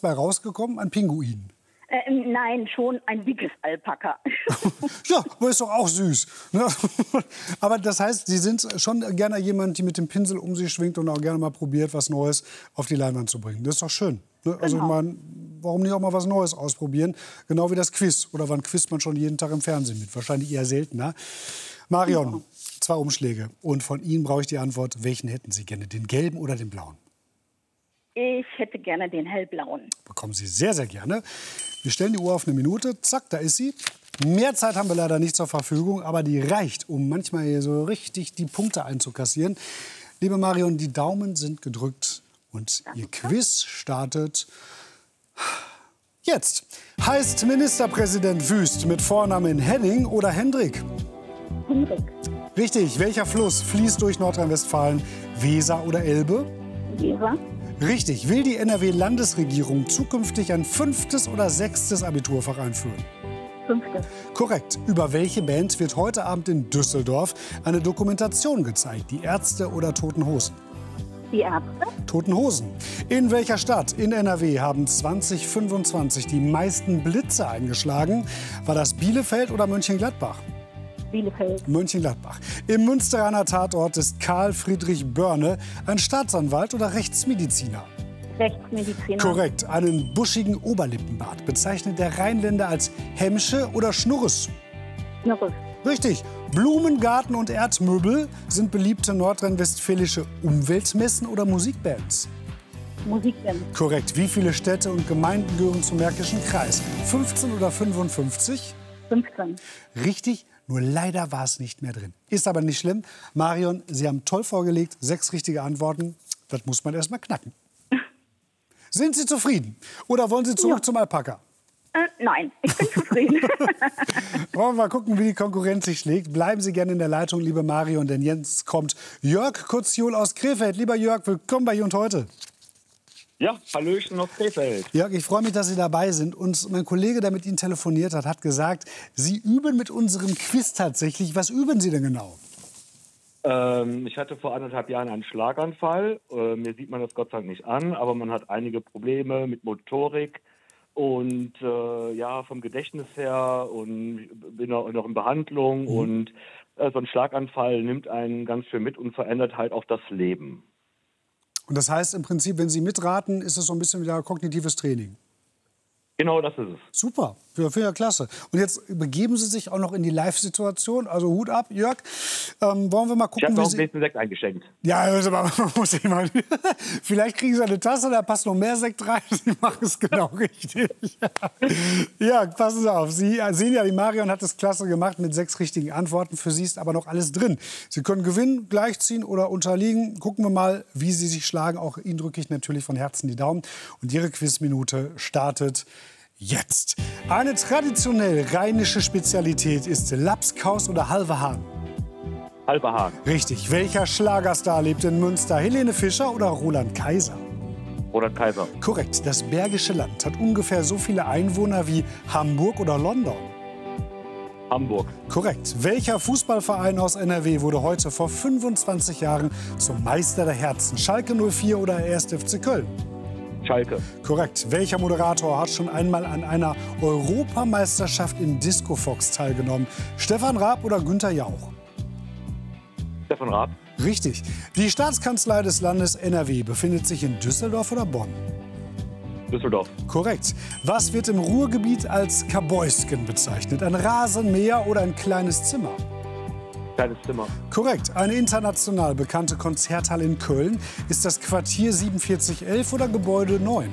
bei rausgekommen? Ein Pinguin? Nein, schon ein dickes Alpaka. Ja, aber ist doch auch süß. Ne? Aber das heißt, Sie sind schon gerne jemand, die mit dem Pinsel um sich schwingt und auch gerne mal probiert, was Neues auf die Leinwand zu bringen. Das ist doch schön. Ne? Also ich meine, warum nicht auch mal was Neues ausprobieren? Genau wie das Quiz. Oder wann quizt man schon jeden Tag im Fernsehen mit? Wahrscheinlich eher seltener. Marion, 2 Umschläge. Und von Ihnen brauche ich die Antwort, welchen hätten Sie gerne? Den gelben oder den blauen? Ich hätte gerne den hellblauen. Bekommen Sie sehr, sehr gerne. Wir stellen die Uhr auf 1 Minute. Zack, da ist sie. Mehr Zeit haben wir leider nicht zur Verfügung, aber die reicht, um manchmal hier so richtig die Punkte einzukassieren. Liebe Marion, die Daumen sind gedrückt und Ihr Quiz startet jetzt. Heißt Ministerpräsident Wüst mit Vornamen Henning oder Hendrik? Hendrik. Richtig. Welcher Fluss fließt durch Nordrhein-Westfalen? Weser oder Elbe? Weser. Richtig. Will die NRW-Landesregierung zukünftig ein 5. oder 6. Abiturfach einführen? 5. Korrekt. Über welche Band wird heute Abend in Düsseldorf eine Dokumentation gezeigt? Die Ärzte oder Toten Hosen? Die Ärzte. Toten Hosen. In welcher Stadt in NRW haben 2025 die meisten Blitze eingeschlagen? War das Bielefeld oder Mönchengladbach? Bielefeld. Mönchengladbach. Im Münsteraner Tatort ist Karl Friedrich Börne ein Staatsanwalt oder Rechtsmediziner? Rechtsmediziner. Korrekt. Einen buschigen Oberlippenbart bezeichnet der Rheinländer als Hemmsche oder Schnurres? Schnurres. Richtig. Blumen, Garten und Erdmöbel sind beliebte nordrhein-westfälische Umweltmessen oder Musikbands? Musikband. Korrekt. Wie viele Städte und Gemeinden gehören zum Märkischen Kreis? 15 oder 55? 15. Richtig. Nur leider war es nicht mehr drin. Ist aber nicht schlimm. Marion, Sie haben toll vorgelegt. 6 richtige Antworten. Das muss man erst mal knacken. Sind Sie zufrieden? Oder wollen Sie zurück zum Alpaka? Nein, ich bin zufrieden. Wollen wir mal gucken, wie die Konkurrenz sich schlägt. Bleiben Sie gerne in der Leitung, liebe Marion, denn jetzt kommt Jörg Kutziol aus Krefeld. Lieber Jörg, willkommen bei Hier und Heute. Ja, Hallöchen aus Krefeld. Jörg, ich freue mich, dass Sie dabei sind. Und mein Kollege, der mit Ihnen telefoniert hat, hat gesagt, Sie üben mit unserem Quiz tatsächlich. Was üben Sie denn genau? Ich hatte vor 1,5 Jahren einen Schlaganfall. Mir sieht man das Gott sei Dank nicht an, aber man hat einige Probleme mit Motorik und ja, vom Gedächtnis her und bin auch noch in Behandlung. Und so ein Schlaganfall nimmt einen ganz schön mit und verändert halt auch das Leben. Und das heißt im Prinzip, wenn Sie mitraten, ist es so ein bisschen wieder kognitives Training. Genau, das ist es. Super, finde ja klasse. Und jetzt begeben Sie sich auch noch in die Live-Situation. Also Hut ab, Jörg. Wollen wir mal gucken, ich habe noch Sie... einen nächsten Sekt eingeschenkt. Ja, also man muss ich mal... Vielleicht kriegen Sie eine Tasse, da passt noch mehr Sekt rein. Sie machen es genau richtig. Jörg, passen Sie auf. Sie sehen ja, die Marion hat es klasse gemacht mit 6 richtigen Antworten. Für Sie ist aber noch alles drin. Sie können gewinnen, gleichziehen oder unterliegen. Gucken wir mal, wie Sie sich schlagen. Auch Ihnen drücke ich natürlich von Herzen die Daumen. Und Ihre Quizminute startet jetzt. Eine traditionell rheinische Spezialität ist Lapskaus oder halber Hahn. Halber Hahn. Richtig. Welcher Schlagerstar lebt in Münster? Helene Fischer oder Roland Kaiser? Roland Kaiser. Korrekt. Das Bergische Land hat ungefähr so viele Einwohner wie Hamburg oder London. Hamburg. Korrekt. Welcher Fußballverein aus NRW wurde heute vor 25 Jahren zum Meister der Herzen? Schalke 04 oder 1. FC Köln? Schalke. Korrekt. Welcher Moderator hat schon einmal an einer Europameisterschaft im Disco Fox teilgenommen? Stefan Raab oder Günther Jauch? Stefan Raab. Richtig. Die Staatskanzlei des Landes NRW befindet sich in Düsseldorf oder Bonn? Düsseldorf. Korrekt. Was wird im Ruhrgebiet als Kabäusken bezeichnet? Ein Rasenmäher oder ein kleines Zimmer? Kleines Zimmer. Korrekt. Eine international bekannte Konzerthalle in Köln. Ist das Quartier 4711 oder Gebäude 9?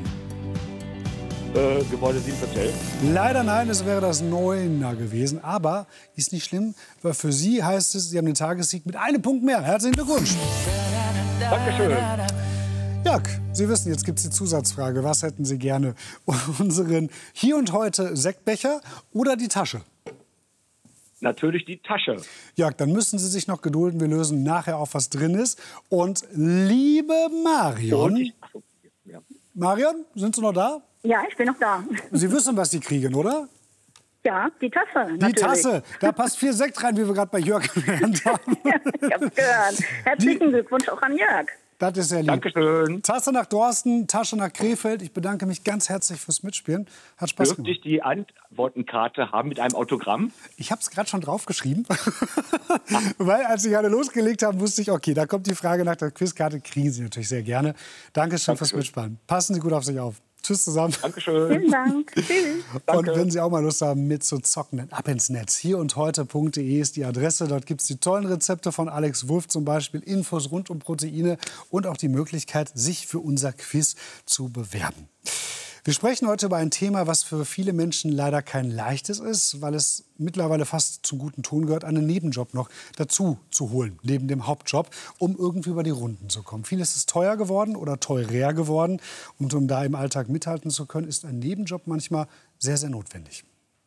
Gebäude 4711. Leider nein, es wäre das 9er gewesen. Aber ist nicht schlimm, weil für Sie heißt es, Sie haben den Tagessieg mit 1 Punkt mehr. Herzlichen Glückwunsch. Dankeschön. Jörg, Sie wissen, jetzt gibt es die Zusatzfrage. Was hätten Sie gerne? Unseren Hier und Heute Sektbecher oder die Tasche? Natürlich die Tasche. Jörg, dann müssen Sie sich noch gedulden. Wir lösen nachher auf, was drin ist. Und liebe Marion... Marion, sind Sie noch da? Ja, ich bin noch da. Sie wissen, was Sie kriegen, oder? Ja, die Tasse, natürlich. Die Tasse, da passt 4 Sekt rein, wie wir gerade bei Jörg gelernt haben. Ja, ich hab's gehört. Herzlichen Glückwunsch auch an Jörg. Das ist ja lieb. Dankeschön. Tasse nach Dorsten, Tasche nach Krefeld. Ich bedanke mich ganz herzlich fürs Mitspielen. Hat Spaß Dürfte gemacht. ich die Antwortenkarte haben mit einem Autogramm? Ich habe es gerade schon draufgeschrieben. Weil als ich alle losgelegt habe, wusste ich, okay, da kommt die Frage nach der Quizkarte. Kriegen Sie natürlich sehr gerne. Dankeschön fürs Mitspielen. Passen Sie gut auf sich auf. Tschüss zusammen. Dankeschön. Vielen Dank. Tschüss. Und wenn Sie auch mal Lust haben, mitzuzocken, dann ab ins Netz. Hierundheute.de ist die Adresse. Dort gibt es die tollen Rezepte von Alex Wulff, zum Beispiel Infos rund um Proteine und auch die Möglichkeit, sich für unser Quiz zu bewerben. Wir sprechen heute über ein Thema, was für viele Menschen leider kein leichtes ist, weil es mittlerweile fast zum guten Ton gehört, einen Nebenjob noch dazu zu holen, neben dem Hauptjob, um irgendwie über die Runden zu kommen. Vieles ist teuer geworden oder teurer geworden. Und um da im Alltag mithalten zu können, ist ein Nebenjob manchmal sehr, sehr notwendig.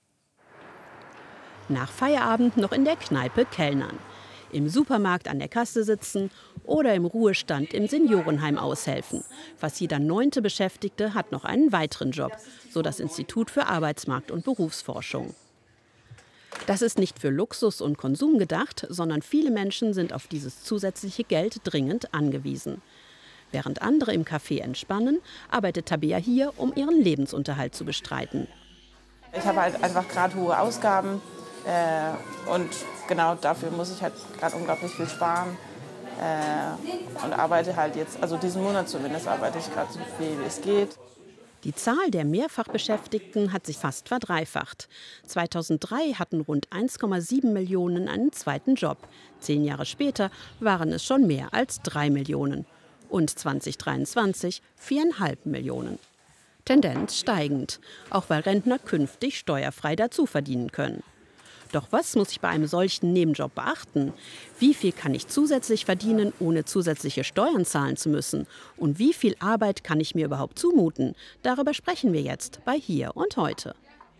Nach Feierabend noch in der Kneipe kellnern, im Supermarkt an der Kasse sitzen oder im Ruhestand im Seniorenheim aushelfen. Fast jeder 9. Beschäftigte hat noch einen weiteren Job, so das Institut für Arbeitsmarkt- und Berufsforschung. Das ist nicht für Luxus und Konsum gedacht, sondern viele Menschen sind auf dieses zusätzliche Geld dringend angewiesen. Während andere im Café entspannen, arbeitet Tabea hier, um ihren Lebensunterhalt zu bestreiten. Ich habe halt einfach gerade hohe Ausgaben und genau dafür muss ich halt gerade unglaublich viel sparen und arbeite halt jetzt, also diesen Monat zumindest, arbeite ich gerade so viel wie es geht. Die Zahl der Mehrfachbeschäftigten hat sich fast verdreifacht. 2003 hatten rund 1,7 Millionen einen zweiten Job. 10 Jahre später waren es schon mehr als 3 Millionen. Und 2023 4,5 Millionen. Tendenz steigend, auch weil Rentner künftig steuerfrei dazu verdienen können. Doch was muss ich bei einem solchen Nebenjob beachten? Wie viel kann ich zusätzlich verdienen, ohne zusätzliche Steuern zahlen zu müssen? Und wie viel Arbeit kann ich mir überhaupt zumuten? Darüber sprechen wir jetzt bei Hier und Heute.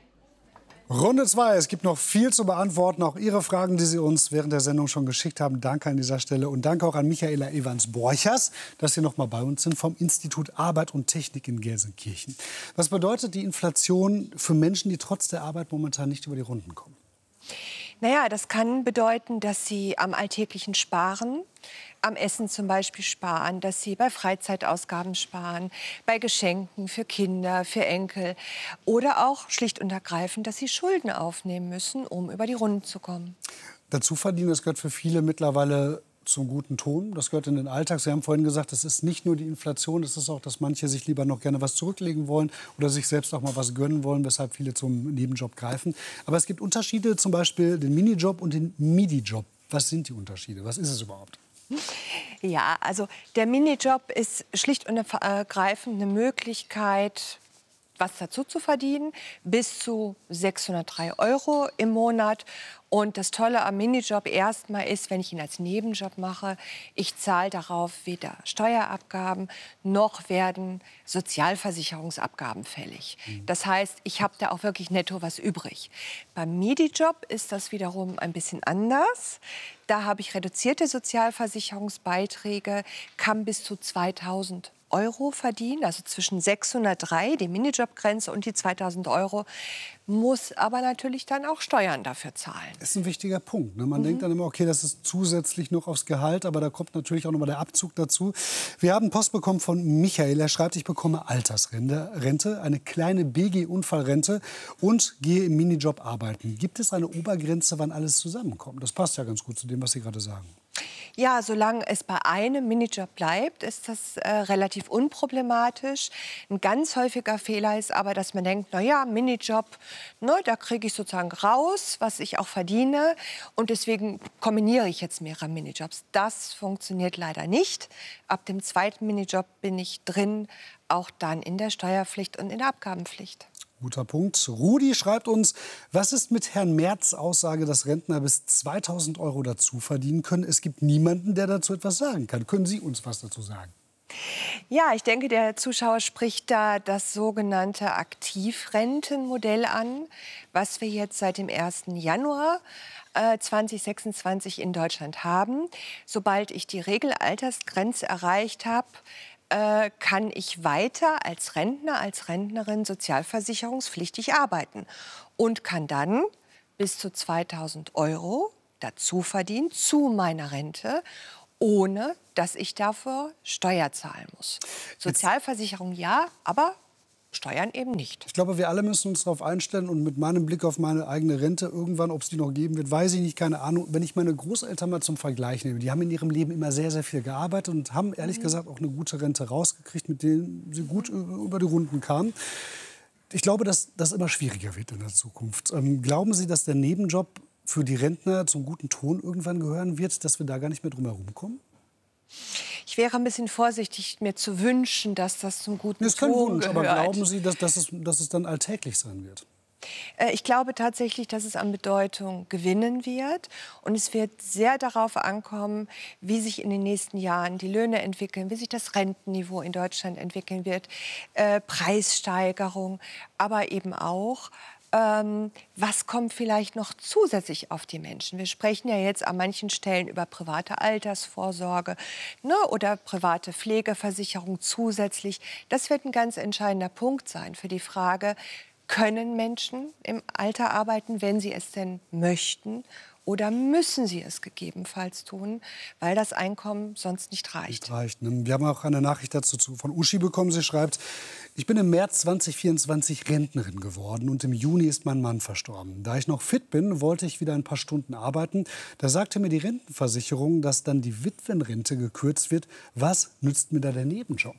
Runde 2. Es gibt noch viel zu beantworten. Auch Ihre Fragen, die Sie uns während der Sendung schon geschickt haben. Danke an dieser Stelle. Und danke auch an Michaela Evans-Borchers, dass Sie noch mal bei uns sind vom Institut Arbeit und Technik in Gelsenkirchen. Was bedeutet die Inflation für Menschen, die trotz der Arbeit momentan nicht über die Runden kommen? Naja, das kann bedeuten, dass Sie am Alltäglichen sparen, am Essen zum Beispiel sparen, dass Sie bei Freizeitausgaben sparen, bei Geschenken für Kinder, für Enkel oder auch schlicht und ergreifend, dass Sie Schulden aufnehmen müssen, um über die Runden zu kommen. Dazu verdienen, das gehört für viele mittlerweile zum guten Ton. Das gehört in den Alltag. Sie haben vorhin gesagt, es ist nicht nur die Inflation, es ist auch, dass manche sich lieber noch gerne was zurücklegen wollen oder sich selbst auch mal was gönnen wollen, weshalb viele zum Nebenjob greifen. Aber es gibt Unterschiede, zum Beispiel den Minijob und den Midi-Job. Was sind die Unterschiede? Was ist es überhaupt? Ja, also der Minijob ist schlicht und ergreifend eine Möglichkeit, was dazu zu verdienen, bis zu 603 € im Monat. Und das Tolle am Minijob erstmal ist, wenn ich ihn als Nebenjob mache, ich zahle darauf weder Steuerabgaben noch werden Sozialversicherungsabgaben fällig. Das heißt, ich habe da auch wirklich netto was übrig. Beim Minijob ist das wiederum ein bisschen anders. Da habe ich reduzierte Sozialversicherungsbeiträge, kann bis zu 2.000 € verdienen, also zwischen 603, die Minijobgrenze, und die 2.000 €, muss aber natürlich dann auch Steuern dafür zahlen. Das ist ein wichtiger Punkt. Ne? Man denkt dann immer, okay, das ist zusätzlich noch aufs Gehalt, aber da kommt natürlich auch noch mal der Abzug dazu. Wir haben Post bekommen von Michael. Er schreibt, ich bekomme Altersrente, eine kleine BG-Unfallrente und gehe im Minijob arbeiten. Gibt es eine Obergrenze, wann alles zusammenkommt? Das passt ja ganz gut zu dem, was Sie gerade sagen. Ja, solange es bei einem Minijob bleibt, ist das relativ unproblematisch. Ein ganz häufiger Fehler ist aber, dass man denkt, na ja, Minijob, ne, da kriege ich sozusagen raus, was ich auch verdiene. Und deswegen kombiniere ich jetzt mehrere Minijobs. Das funktioniert leider nicht. Ab dem zweiten Minijob bin ich drin, auch dann in der Steuerpflicht und in der Abgabenpflicht. Guter Punkt. Rudi schreibt uns, was ist mit Herrn Merz' Aussage, dass Rentner bis 2.000 € dazu verdienen können? Es gibt niemanden, der dazu etwas sagen kann. Können Sie uns was dazu sagen? Ja, ich denke, der Zuschauer spricht da das sogenannte Aktivrentenmodell an, was wir jetzt seit dem 1. Januar 2026 in Deutschland haben. Sobald ich die Regelaltersgrenze erreicht habe, kann ich weiter als Rentner, als Rentnerin sozialversicherungspflichtig arbeiten und kann dann bis zu 2.000 € dazu verdienen zu meiner Rente ohne dass ich dafür Steuer zahlen muss. Sozialversicherung ja, aber Steuern eben nicht. Ich glaube, wir alle müssen uns darauf einstellen und mit meinem Blick auf meine eigene Rente irgendwann, ob es die noch geben wird, weiß ich nicht, keine Ahnung. Wenn ich meine Großeltern mal zum Vergleich nehme, die haben in ihrem Leben immer sehr, sehr viel gearbeitet und haben ehrlich gesagt auch eine gute Rente rausgekriegt, mit denen sie gut über die Runden kamen. Ich glaube, dass das immer schwieriger wird in der Zukunft. Glauben Sie, dass der Nebenjob für die Rentner zum guten Ton irgendwann gehören wird, dass wir da gar nicht mehr drum herum kommen? Ich wäre ein bisschen vorsichtig, mir zu wünschen, dass das zum guten Ton gehört. Das ist kein Wunsch, aber glauben Sie, dass es dann alltäglich sein wird? Ich glaube tatsächlich, dass es an Bedeutung gewinnen wird. Und es wird sehr darauf ankommen, wie sich in den nächsten Jahren die Löhne entwickeln, wie sich das Rentenniveau in Deutschland entwickeln wird, Preissteigerung, aber eben auch, was kommt vielleicht noch zusätzlich auf die Menschen? Wir sprechen ja jetzt an manchen Stellen über private Altersvorsorge, ne, oder private Pflegeversicherung zusätzlich. Das wird ein ganz entscheidender Punkt sein für die Frage, können Menschen im Alter arbeiten, wenn sie es denn möchten? Oder müssen sie es gegebenenfalls tun, weil das Einkommen sonst nicht reicht? Nicht reicht, ne? Wir haben auch eine Nachricht dazu von Uschi bekommen. Sie schreibt, ich bin im März 2024 Rentnerin geworden und im Juni ist mein Mann verstorben. Da ich noch fit bin, wollte ich wieder ein paar Stunden arbeiten. Da sagte mir die Rentenversicherung, dass dann die Witwenrente gekürzt wird. Was nützt mir da der Nebenjob?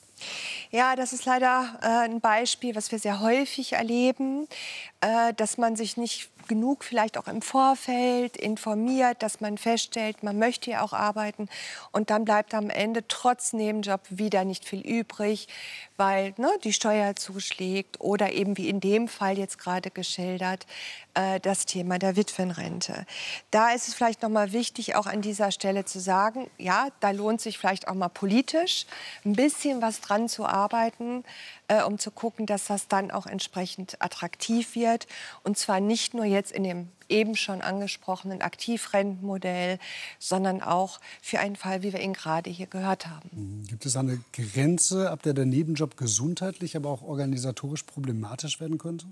Ja, das ist leider ein Beispiel, was wir sehr häufig erleben, dass man sich nicht genug vielleicht auch im Vorfeld informiert, dass man feststellt, man möchte ja auch arbeiten und dann bleibt am Ende trotz Nebenjob wieder nicht viel übrig, weil die Steuer zuschlägt oder eben wie in dem Fall jetzt gerade geschildert, das Thema der Witwenrente. Da ist es vielleicht noch mal wichtig, auch an dieser Stelle zu sagen, ja, da lohnt sich vielleicht auch mal politisch ein bisschen was dran zu arbeiten, um zu gucken, dass das dann auch entsprechend attraktiv wird. Und zwar nicht nur jetzt in dem eben schon angesprochenen Aktivrentenmodell, sondern auch für einen Fall, wie wir ihn gerade hier gehört haben. Gibt es eine Grenze, ab der der Nebenjob gesundheitlich, aber auch organisatorisch problematisch werden könnte?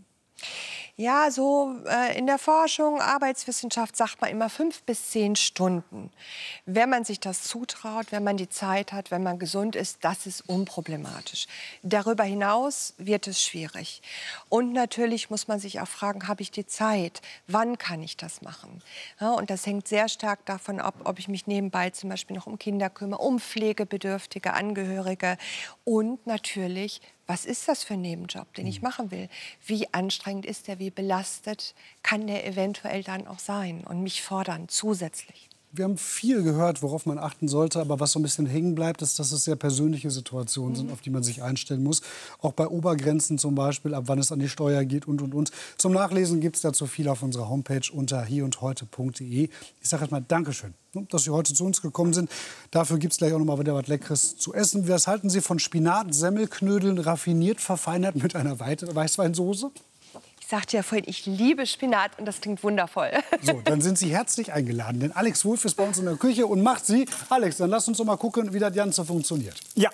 Ja, so in der Forschung, Arbeitswissenschaft sagt man immer 5 bis 10 Stunden. Wenn man sich das zutraut, wenn man die Zeit hat, wenn man gesund ist, das ist unproblematisch. Darüber hinaus wird es schwierig. Und natürlich muss man sich auch fragen, habe ich die Zeit? Wann kann ich das machen? Ja, und das hängt sehr stark davon ab, ob ich mich nebenbei zum Beispiel noch um Kinder kümmere, um pflegebedürftige Angehörige und natürlich, was ist das für ein Nebenjob, den ich machen will? Wie anstrengend ist der, wie belastet kann der eventuell dann auch sein und mich fordern zusätzlich? Wir haben viel gehört, worauf man achten sollte. Aber was so ein bisschen hängen bleibt, ist, dass es sehr persönliche Situationen sind, auf die man sich einstellen muss. Auch bei Obergrenzen zum Beispiel, ab wann es an die Steuer geht und. Zum Nachlesen gibt es dazu viel auf unserer Homepage unter hierundheute.de. Ich sage erstmal Dankeschön, dass Sie heute zu uns gekommen sind. Dafür gibt es gleich auch noch mal wieder was Leckeres zu essen. Was halten Sie von Spinat, Semmelknödeln, raffiniert verfeinert mit einer Weißweinsoße? Ich sagte ja vorhin, ich liebe Spinat und das klingt wundervoll. So, dann sind Sie herzlich eingeladen, denn Alex Wulff ist bei uns in der Küche und macht sie. Alex, dann lass uns doch mal gucken, wie das Ganze funktioniert. Ja.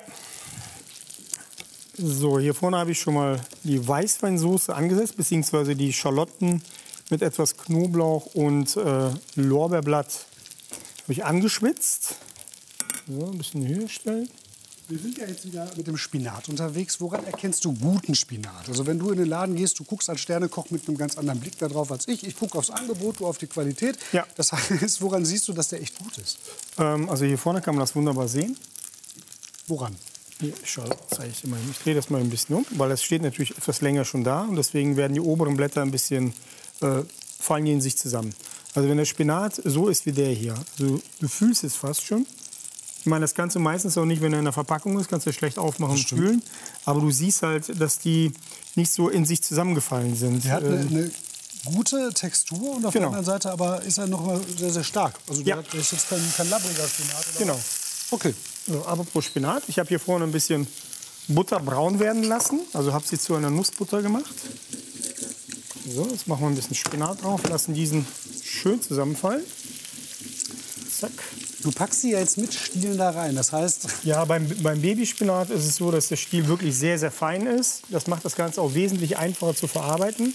So, hier vorne habe ich schon mal die Weißweinsoße angesetzt, beziehungsweise die Schalotten mit etwas Knoblauch und Lorbeerblatt habe ich angeschwitzt. So, ein bisschen höher stellen. Wir sind ja jetzt wieder mit dem Spinat unterwegs. Woran erkennst du guten Spinat? Also wenn du in den Laden gehst, du guckst als Sternekoch mit einem ganz anderen Blick darauf als ich. Ich gucke aufs Angebot, du auf die Qualität. Ja. Das heißt, woran siehst du, dass der echt gut ist? Also hier vorne kann man das wunderbar sehen. Woran? Hier, ich drehe das mal ein bisschen um, weil es steht natürlich etwas länger schon da. Und deswegen werden die oberen Blätter ein bisschen, fallen die in sich zusammen. Also wenn der Spinat so ist wie der hier, also du fühlst es fast schon. Ich meine, das Ganze meistens auch nicht, wenn er in der Verpackung ist, kannst du schlecht aufmachen und fühlen. Aber du siehst halt, dass die nicht so in sich zusammengefallen sind. Der hat eine gute Textur und auf der anderen Seite aber ist er noch mal sehr, sehr stark. Also der ist jetzt kein labbriger Spinat. Oder genau. Was? Okay. So, aber pro Spinat. Ich habe hier vorne ein bisschen Butter braun werden lassen. Also habe sie zu einer Nussbutter gemacht. So, jetzt machen wir ein bisschen Spinat drauf, lassen diesen schön zusammenfallen. Zack. Du packst sie ja jetzt mit Stielen da rein, das heißt... Ja, beim Babyspinat ist es so, dass der Stiel wirklich sehr, sehr fein ist. Das macht das Ganze auch wesentlich einfacher zu verarbeiten.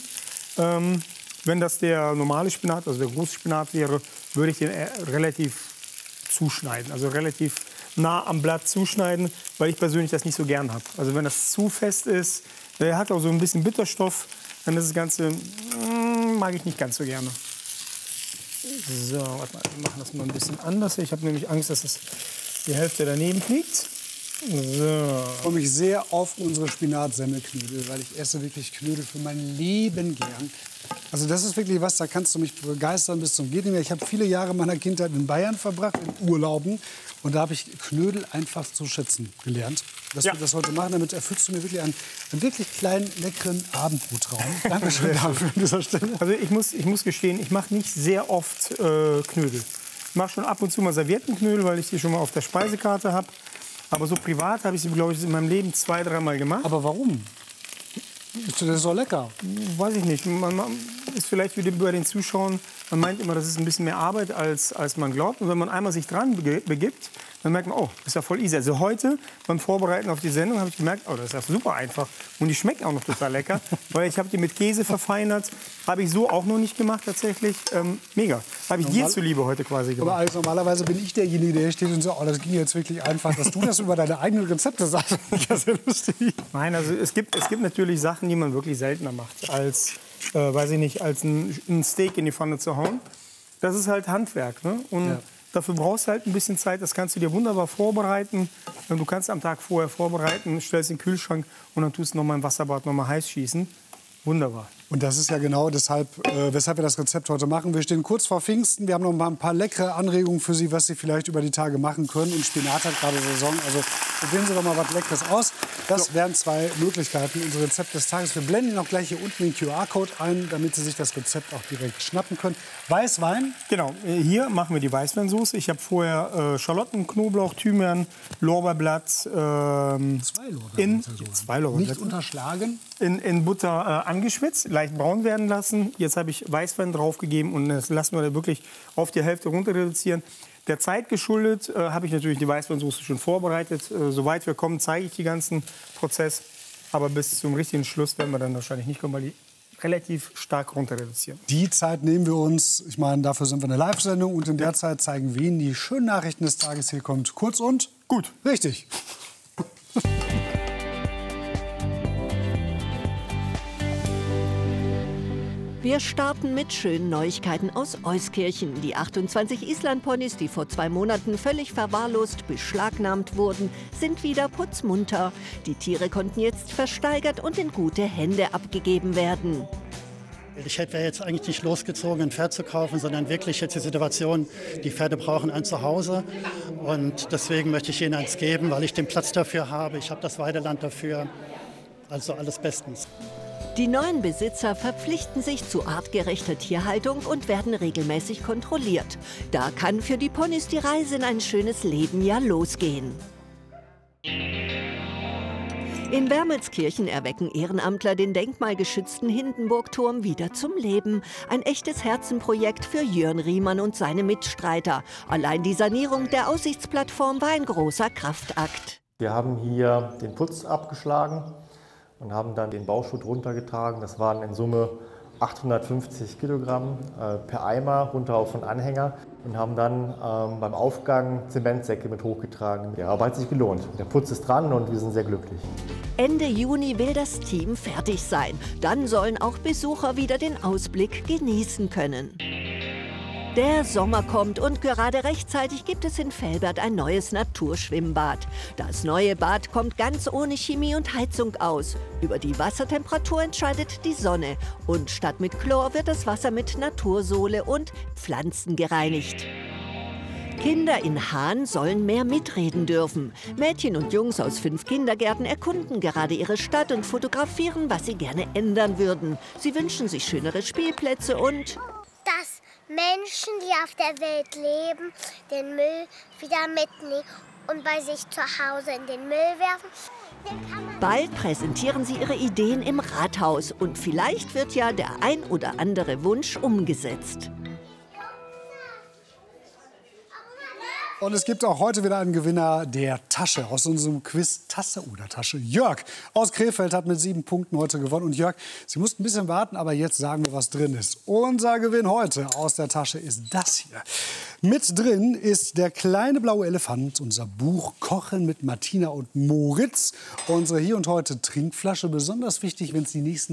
Wenn das der normale Spinat, also der große Spinat wäre, würde ich den relativ zuschneiden. Also relativ nah am Blatt zuschneiden, weil ich persönlich das nicht so gern habe. Also wenn das zu fest ist, der hat auch so ein bisschen Bitterstoff, dann ist das Ganze, mag ich nicht ganz so gerne. So, warte mal, wir machen das mal ein bisschen anders. Ich habe nämlich Angst, dass es die Hälfte daneben knickt. So. Ich freue mich sehr auf unsere Spinat-Semmelknödel, weil ich esse wirklich Knödel für mein Leben gern. Also das ist wirklich was, da kannst du mich begeistern bis zum geht nicht mehr. Ich habe viele Jahre meiner Kindheit in Bayern verbracht, in Urlauben. Und da habe ich Knödel einfach zu schätzen gelernt. Dass wir das heute machen, damit erfüllst du mir wirklich einen wirklich kleinen, leckeren Abendbrotraum. Dankeschön dafür an dieser Stelle. Also ich muss gestehen, ich mache nicht sehr oft Knödel. Ich mache schon ab und zu mal Serviettenknödel, weil ich die schon mal auf der Speisekarte habe. Aber so privat habe ich sie, glaube ich, in meinem Leben 2-3 Mal gemacht. Aber warum? Das ist doch lecker. Weiß ich nicht. Man ist vielleicht wie bei den Zuschauern, man meint immer, das ist ein bisschen mehr Arbeit, als man glaubt. Und wenn man einmal sich dran begibt, dann merkt man, oh, das ist ja voll easy. Also heute beim Vorbereiten auf die Sendung habe ich gemerkt, oh, das ist ja super einfach. Und die schmecken auch noch total lecker, weil ich habe die mit Käse verfeinert. Habe ich so auch noch nicht gemacht tatsächlich. Mega. Habe ich dir zuliebe heute quasi gemacht. Aber also normalerweise bin ich derjenige, der hier steht und sagt, oh, das ging jetzt wirklich einfach. Dass du das über deine eigenen Rezepte sagst, das ist ja lustig. Nein, also es gibt natürlich Sachen, die man wirklich seltener macht, als, weiß ich nicht, als ein Steak in die Pfanne zu hauen. Das ist halt Handwerk, ne? Und dafür brauchst du halt ein bisschen Zeit. Das kannst du dir wunderbar vorbereiten. Du kannst am Tag vorher vorbereiten, stellst in den Kühlschrank und dann tust du noch mal im Wasserbad noch mal heiß schießen. Wunderbar. Und das ist ja genau deshalb, weshalb wir das Rezept heute machen. Wir stehen kurz vor Pfingsten. Wir haben noch mal ein paar leckere Anregungen für Sie, was Sie vielleicht über die Tage machen können. Und Spinat hat gerade Saison. Also probieren Sie doch mal was Leckeres aus. Das wären 2 Möglichkeiten, unser Rezept des Tages. Wir blenden Ihnen auch gleich hier unten den QR-Code ein, damit Sie sich das Rezept auch direkt schnappen können. Weißwein. Genau, hier machen wir die Weißweinsoße. Ich habe vorher Schalotten, Knoblauch, Thymian, Lorbeerblatt. 2 Lorbeerblätter. 2 Lorbeerblätter. Nicht unterschlagen. In Butter angeschwitzt, leicht braun werden lassen. Jetzt habe ich Weißwein draufgegeben und das lassen wir wirklich auf die Hälfte runter reduzieren. Der Zeit geschuldet habe ich natürlich die Weißweinsoße schon vorbereitet. Soweit wir kommen, zeige ich den ganzen Prozess. Aber bis zum richtigen Schluss werden wir dann wahrscheinlich nicht kommen, weil die relativ stark runter reduzieren. Die Zeit nehmen wir uns. Ich meine, dafür sind wir eine Live-Sendung. Und in der Zeit zeigen wir Ihnen die schönen Nachrichten des Tages. Hier kommt kurz und gut. Richtig. Wir starten mit schönen Neuigkeiten aus Euskirchen. Die 28 Islandponys, die vor 2 Monaten völlig verwahrlost beschlagnahmt wurden, sind wieder putzmunter. Die Tiere konnten jetzt versteigert und in gute Hände abgegeben werden. Ich hätte jetzt eigentlich nicht losgezogen, ein Pferd zu kaufen, sondern wirklich jetzt die Situation, die Pferde brauchen ein Zuhause. Und deswegen möchte ich ihnen eins geben, weil ich den Platz dafür habe. Ich habe das Weideland dafür. Also alles bestens. Die neuen Besitzer verpflichten sich zu artgerechter Tierhaltung und werden regelmäßig kontrolliert. Da kann für die Ponys die Reise in ein schönes Leben ja losgehen. In Wermelskirchen erwecken Ehrenamtler den denkmalgeschützten Hindenburgturm wieder zum Leben. Ein echtes Herzenprojekt für Jörn Riemann und seine Mitstreiter. Allein die Sanierung der Aussichtsplattform war ein großer Kraftakt. Wir haben hier den Putz abgeschlagen und haben dann den Bauschutt runtergetragen. Das waren in Summe 850 Kilogramm per Eimer runter auf den Anhänger und haben dann beim Aufgang Zementsäcke mit hochgetragen. Die Arbeit hat sich gelohnt. Der Putz ist dran und wir sind sehr glücklich. Ende Juni will das Team fertig sein. Dann sollen auch Besucher wieder den Ausblick genießen können. Der Sommer kommt und gerade rechtzeitig gibt es in Velbert ein neues Naturschwimmbad. Das neue Bad kommt ganz ohne Chemie und Heizung aus. Über die Wassertemperatur entscheidet die Sonne. Und statt mit Chlor wird das Wasser mit Natursohle und Pflanzen gereinigt. Kinder in Haan sollen mehr mitreden dürfen. Mädchen und Jungs aus 5 Kindergärten erkunden gerade ihre Stadt und fotografieren, was sie gerne ändern würden. Sie wünschen sich schönere Spielplätze und dass Menschen, die auf der Welt leben, den Müll wieder mitnehmen und bei sich zu Hause in den Müll werfen. Bald präsentieren sie ihre Ideen im Rathaus und vielleicht wird ja der ein oder andere Wunsch umgesetzt. Und es gibt auch heute wieder einen Gewinner der Tasche aus unserem Quiz Tasse oder Tasche. Jörg aus Krefeld hat mit 7 Punkten heute gewonnen. Und Jörg, Sie mussten ein bisschen warten, aber jetzt sagen wir, was drin ist. Unser Gewinn heute aus der Tasche ist das hier. Mit drin ist der kleine blaue Elefant, unser Buch Kochen mit Martina und Moritz. Unsere Hier und Heute Trinkflasche, besonders wichtig, wenn es die nächsten